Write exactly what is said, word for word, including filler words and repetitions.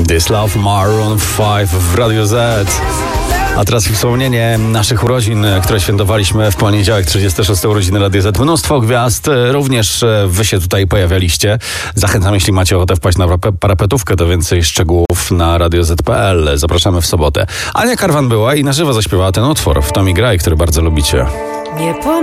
This Love Maroon pięć w Radio Z. A teraz wspomnienie naszych urodzin, które świętowaliśmy w poniedziałek, trzydzieste szóste urodziny Radio Z. Mnóstwo gwiazd, również wy się tutaj pojawialiście. Zachęcam, jeśli macie ochotę wpaść na parapetówkę, to więcej szczegółów na radio zet kropka pe el. Zapraszamy w sobotę. Ania Karwan była i na żywo zaśpiewała ten utwór w Tommy Gray, który bardzo lubicie. Nie